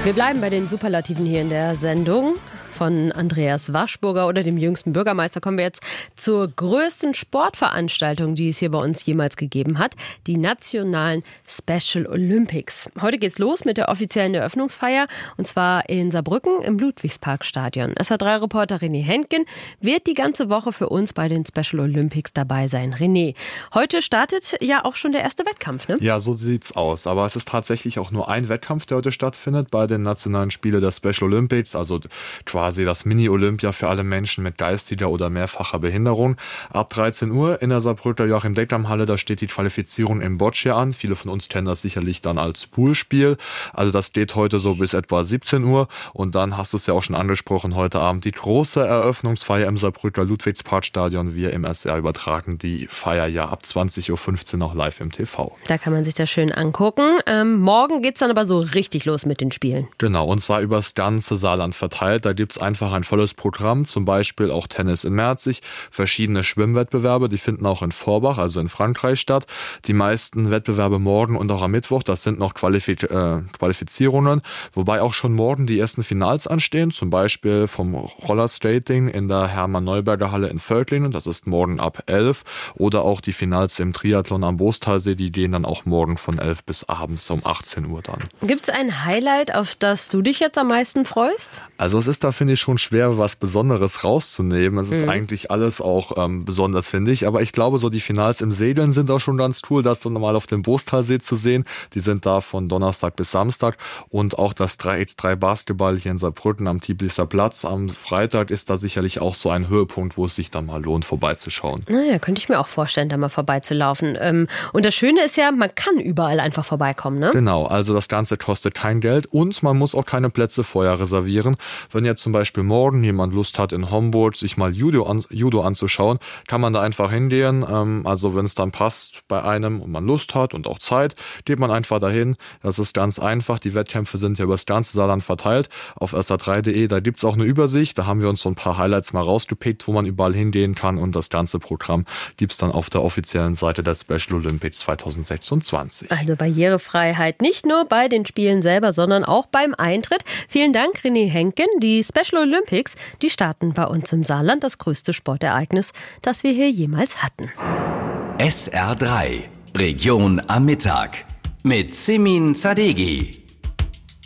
Wir bleiben bei den Superlativen hier in der Sendung. Von Andreas Waschburger oder dem jüngsten Bürgermeister kommen wir jetzt zur größten Sportveranstaltung, die es hier bei uns jemals gegeben hat, die nationalen Special Olympics. Heute geht's los mit der offiziellen Eröffnungsfeier und zwar in Saarbrücken im Ludwigsparkstadion. SR3-Reporter René Hentgen wird die ganze Woche für uns bei den Special Olympics dabei sein. René, heute startet ja auch schon der erste Wettkampf, ne? Ja, so sieht's aus. Aber es ist tatsächlich auch nur ein Wettkampf, der heute stattfindet bei den nationalen Spielen der Special Olympics, also quasi das Mini-Olympia für alle Menschen mit geistiger oder mehrfacher Behinderung. Ab 13 Uhr in der Saarbrücker Joachim-Deckdamm-Halle, da steht die Qualifizierung im Boccia an. Viele von uns kennen das sicherlich dann als Poolspiel. Also das geht heute so bis etwa 17 Uhr. Und dann hast du es ja auch schon angesprochen, heute Abend die große Eröffnungsfeier im Saarbrücker Ludwigsparkstadion. Wir im SR übertragen die Feier ja ab 20.15 Uhr auch live im TV. Da kann man sich das schön angucken. Morgen geht's dann aber so richtig los mit den Spielen. Genau, und zwar übers ganze Saarland verteilt. Da gibt's einfach ein volles Programm, zum Beispiel auch Tennis in Merzig, verschiedene Schwimmwettbewerbe, die finden auch in Forbach, also in Frankreich statt. Die meisten Wettbewerbe morgen und auch am Mittwoch, das sind noch Qualifizierungen, wobei auch schon morgen die ersten Finals anstehen, zum Beispiel vom Rollerskating in der Hermann-Neuberger-Halle in Völklingen, das ist morgen ab 11, oder auch die Finals im Triathlon am Bostalsee, die gehen dann auch morgen von 11 bis abends um 18 Uhr dann. Gibt's ein Highlight, auf das du dich jetzt am meisten freust? Also es ist da, finde ich, schon schwer, was Besonderes rauszunehmen. Es ist eigentlich alles auch besonders, finde ich. Aber ich glaube, so die Finals im Segeln sind auch schon ganz cool, das dann mal auf dem Bostalsee zu sehen. Die sind da von Donnerstag bis Samstag. Und auch das 3x3 Basketball hier in Saarbrücken am Tiblisser Platz am Freitag ist da sicherlich auch so ein Höhepunkt, wo es sich dann mal lohnt, vorbeizuschauen. Naja, könnte ich mir auch vorstellen, da mal vorbeizulaufen. Und das Schöne ist ja, man kann überall einfach vorbeikommen, ne? Genau, also das Ganze kostet kein Geld und man muss auch keine Plätze vorher reservieren. Wenn jetzt zum Beispiel morgen jemand Lust hat, in Homburg sich mal Judo anzuschauen, kann man da einfach hingehen. Also wenn es dann passt bei einem und man Lust hat und auch Zeit, geht man einfach dahin. Das ist ganz einfach. Die Wettkämpfe sind ja über das ganze Saarland verteilt. Auf sr3.de, da gibt's auch eine Übersicht. Da haben wir uns so ein paar Highlights mal rausgepickt, wo man überall hingehen kann. Und das ganze Programm gibt's dann auf der offiziellen Seite der Special Olympics 2026. Also Barrierefreiheit nicht nur bei den Spielen selber, sondern auch beim Eintritt. Vielen Dank, René Hentgen. Die Special Olympics, die starten bei uns im Saarland, das größte Sportereignis, das wir hier jemals hatten. SR3, Region am Mittag, mit Simin Zadegi.